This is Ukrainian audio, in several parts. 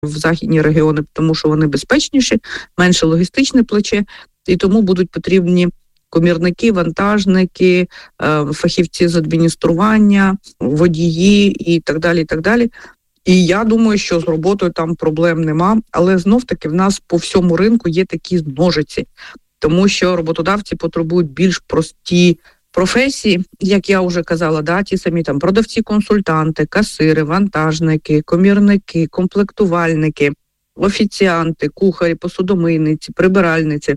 в західні регіони, тому що вони безпечніші, менше логістичне плече, і тому будуть потрібні комірники, вантажники, фахівці з адміністрування, водії і так далі, і так далі. І я думаю, що з роботою там проблем нема, але знов-таки в нас по всьому ринку є такі ножиці, тому що роботодавці потребують більш прості професії, як я вже казала, ті самі там продавці-консультанти, касири, вантажники, комірники, комплектувальники, офіціанти, кухарі, посудомийниці, прибиральниці.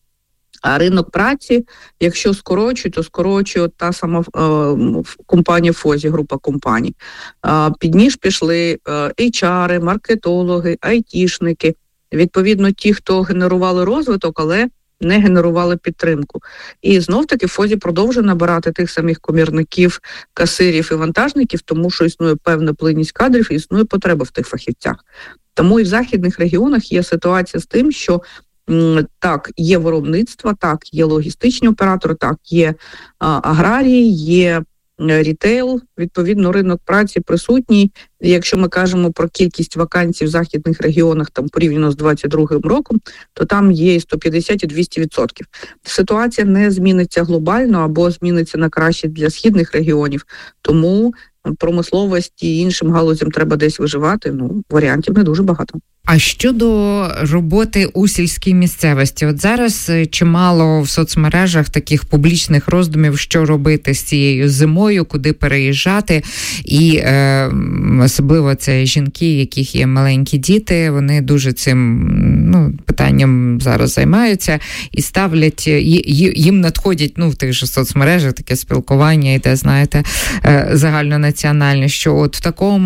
А ринок праці, якщо скорочують, то скорочує та сама компанія ФОЗі, група компаній. Під ніж пішли HR, маркетологи, айтішники, відповідно ті, хто генерували розвиток, але не генерували підтримку. І знов-таки ФОЗі продовжує набирати тих самих комірників, касирів і вантажників, тому що існує певна плинність кадрів і існує потреба в тих фахівцях. Тому і в західних регіонах є ситуація з тим, що так, є виробництво, так, є логістичні оператори, так, є аграрії, є рітейл, відповідно, ринок праці присутній. І якщо ми кажемо про кількість вакансій в західних регіонах там порівняно з 2022 роком, то там є і 150, і 200%. Ситуація не зміниться глобально або зміниться на краще для східних регіонів, тому промисловості і іншим галузям треба десь виживати, варіантів не дуже багато. А щодо роботи у сільській місцевості, от зараз чимало в соцмережах таких публічних роздумів, що робити з цією зимою, куди переїжджати, і особливо це жінки, яких є маленькі діти, вони дуже цим питанням зараз займаються і ставлять, їм надходять в тих же соцмережах таке спілкування йде, знаєте, загальнонаціональне, що от в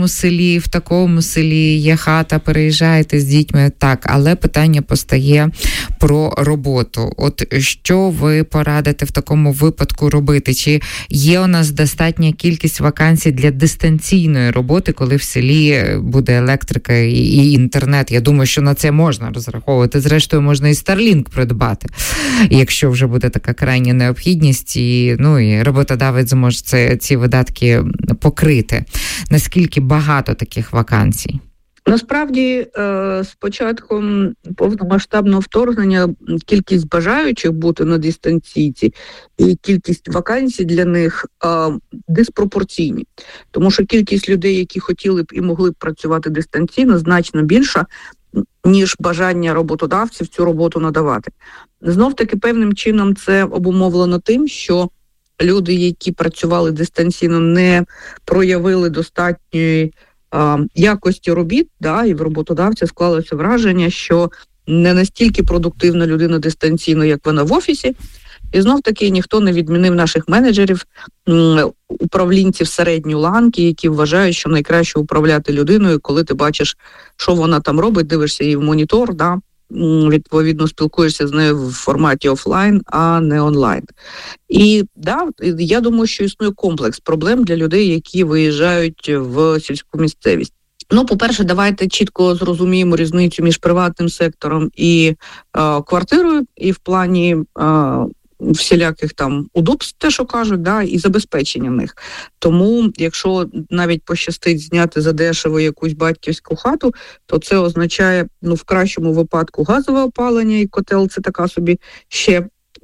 такому селі є хата, переїжджайте з дітьми, так, але питання постає про роботу. От що ви порадите в такому випадку робити? Чи є у нас достатня кількість вакансій для дистанційної роботи, коли в селі буде електрика і інтернет? Я думаю, що на це можна розраховувати. Зрештою, можна і Starlink придбати, якщо вже буде така крайня необхідність, і роботодавець зможе ці видатки покрити. Наскільки багато таких вакансій? Насправді, з початком повномасштабного вторгнення кількість бажаючих бути на дистанційці і кількість вакансій для них диспропорційні. Тому що кількість людей, які хотіли б і могли б працювати дистанційно, значно більша, ніж бажання роботодавців цю роботу надавати. Знов-таки певним чином це обумовлено тим, що люди, які працювали дистанційно, не проявили достатньої якості робіт, і в роботодавця склалося враження, що не настільки продуктивна людина дистанційно, як вона в офісі. І знов-таки ніхто не відмінив наших менеджерів, управлінців середньої ланки, які вважають, що найкраще управляти людиною, коли ти бачиш, що вона там робить, дивишся її в монітор, відповідно спілкуєшся з нею в форматі офлайн, а не онлайн. І я думаю, що існує комплекс проблем для людей, які виїжджають в сільську місцевість. По-перше, давайте чітко зрозуміємо різницю між приватним сектором і квартирою, і в плані всіляких там удобств, те, що кажуть, і забезпечення них. Тому, якщо навіть пощастить зняти задешево якусь батьківську хату, то це означає, в кращому випадку газове опалення, і котел – це така собі ще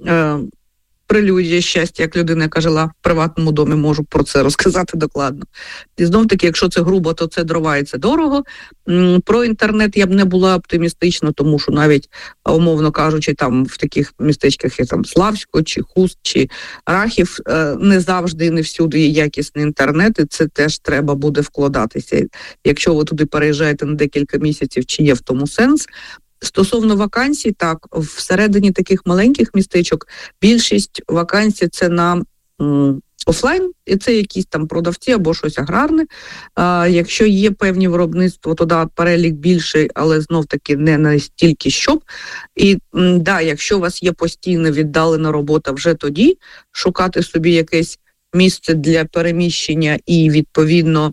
прелюдія щастя, як людина, яка жила в приватному домі, можу про це розказати докладно. І знов-таки, якщо це грубо, то це дрова і це дорого. Про інтернет я б не була оптимістична, тому що навіть, умовно кажучи, там в таких містечках, як там Славсько, чи Хуст, чи Рахів, не завжди і не всюди є якісний інтернет, і це теж треба буде вкладатися. Якщо ви туди переїжджаєте на декілька місяців, чи є в тому сенс. Стосовно вакансій, так, всередині таких маленьких містечок більшість вакансій – це на офлайн, і це якісь там продавці або щось аграрне. Якщо є певні виробництва, то перелік більший, але знов-таки не настільки, щоб. І якщо у вас є постійно віддалена робота, вже тоді шукати собі якесь місце для переміщення і, відповідно,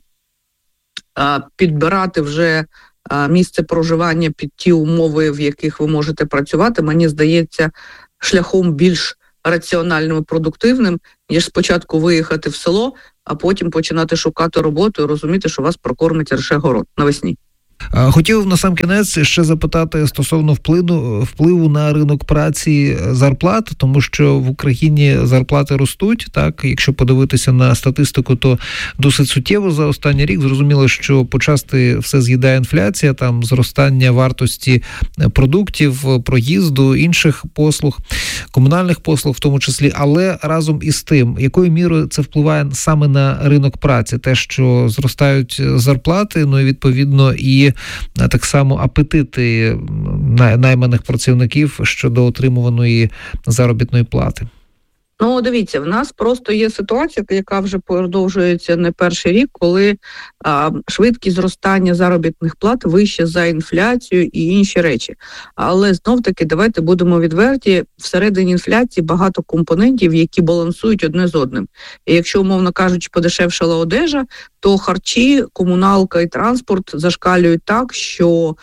підбирати вже місце проживання під ті умови, в яких ви можете працювати, мені здається, шляхом більш раціональним і продуктивним, ніж спочатку виїхати в село, а потім починати шукати роботу і розуміти, що вас прокормить лише город навесні. Хотів насамкінець ще запитати стосовно впливу на ринок праці зарплат, тому що в Україні зарплати ростуть, так, якщо подивитися на статистику, то досить суттєво за останній рік. Зрозуміло, що почасти все з'їдає інфляція, там зростання вартості продуктів, проїзду, інших послуг, комунальних послуг в тому числі, але разом із тим, якою мірою це впливає саме на ринок праці, те, що зростають зарплати, ну і відповідно і так само апетити найманих працівників щодо отримуваної заробітної плати? Ну, дивіться, в нас просто є ситуація, яка вже продовжується не перший рік, коли швидкість зростання заробітних плат вища за інфляцію і інші речі. Але знов-таки, давайте будемо відверті, всередині інфляції багато компонентів, які балансують одне з одним. І якщо, умовно кажучи, подешевшала одежа, то харчі, комуналка і транспорт зашкалюють так, що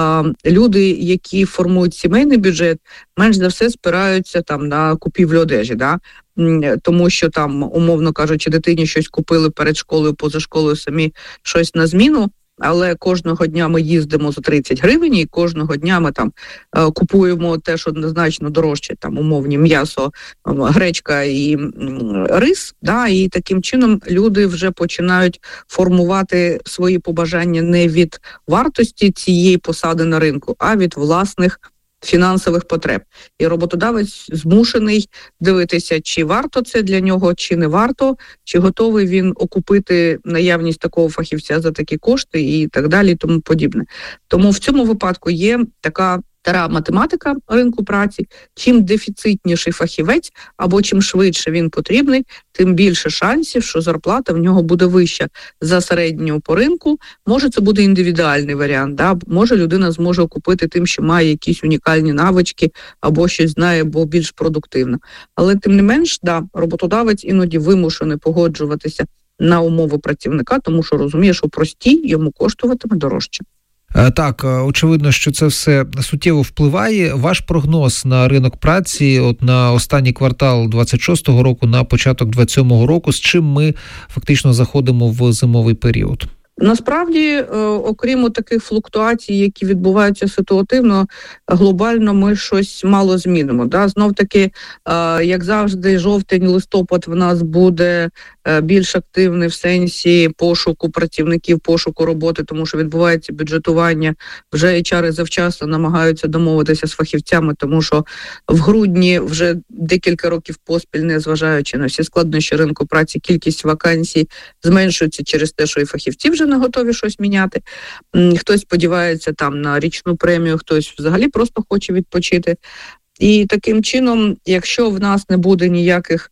люди, які формують сімейний бюджет, менш за все спираються там на купівлю одежі, да? Тому що там, умовно кажучи, дитині щось купили перед школою, поза школою самі щось на зміну, але кожного дня ми їздимо за 30 гривень і кожного дня ми там купуємо те, що значно дорожче, там умовні м'ясо, гречка і рис, да, і таким чином люди вже починають формувати свої побажання не від вартості цієї посади на ринку, а від власних фінансових потреб. І роботодавець змушений дивитися, чи варто це для нього, чи не варто, чи готовий він окупити наявність такого фахівця за такі кошти і так далі, і тому подібне. Тому в цьому випадку є така стара математика ринку праці. Чим дефіцитніший фахівець, або чим швидше він потрібний, тим більше шансів, що зарплата в нього буде вища за середню по ринку. Може, це буде індивідуальний варіант, да? Може, людина зможе окупити тим, що має якісь унікальні навички, або щось знає, бо більш продуктивно. Але тим не менш, да, роботодавець іноді вимушений погоджуватися на умови працівника, тому що розуміє, що прості йому коштуватиме дорожче. Так, очевидно, що це все суттєво впливає. Ваш прогноз на ринок праці, от на останній квартал 26-го року, на початок 27-го року, з чим ми фактично заходимо в зимовий період? Насправді, окрім таких флуктуацій, які відбуваються ситуативно, глобально ми щось мало змінимо. Да? Знов-таки, як завжди, жовтень-листопад в нас буде більш активний в сенсі пошуку працівників, пошуку роботи, тому що відбувається бюджетування. Вже HR завчасно намагаються домовитися з фахівцями, тому що в грудні вже декілька років поспіль, незважаючи на всі складнощі ринку праці, кількість вакансій зменшується через те, що і фахівці вже не готові щось міняти. Хтось сподівається там на річну премію, хтось взагалі просто хоче відпочити. І таким чином, якщо в нас не буде ніяких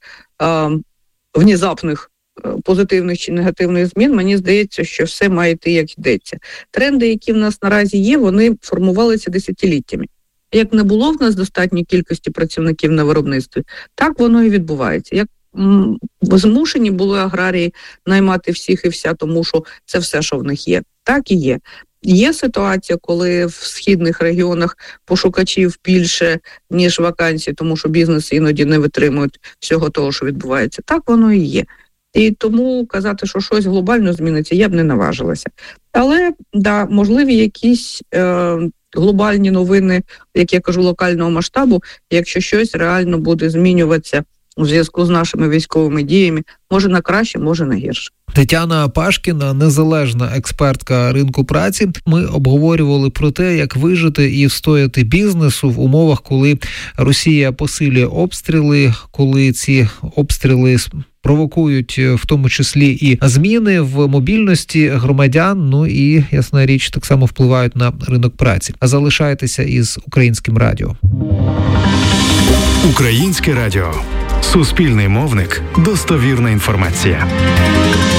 внезапних позитивних чи негативних змін, мені здається, що все має йти, як йдеться. Тренди, які в нас наразі є, вони формувалися десятиліттями. Як не було в нас достатньої кількості працівників на виробництві, так воно і відбувається. Як змушені були аграрії наймати всіх і вся, тому що це все, що в них є. Так і є. Є ситуація, коли в східних регіонах пошукачів більше, ніж вакансій, тому що бізнеси іноді не витримують всього того, що відбувається. Так воно і є. І тому казати, що щось глобально зміниться, я б не наважилася. Але, да, можливі якісь глобальні новини, як я кажу, локального масштабу, якщо щось реально буде змінюватися у зв'язку з нашими військовими діями, може на краще, може на гірше. Тетяна Пашкіна, незалежна експертка ринку праці. Ми обговорювали про те, як вижити і встояти бізнесу в умовах, коли Росія посилює обстріли, коли ці обстріли провокують в тому числі і зміни в мобільності громадян, ну і, ясна річ, так само впливають на ринок праці. А залишайтеся із Українським радіо. Українське радіо. Суспільний мовник. Достовірна інформація.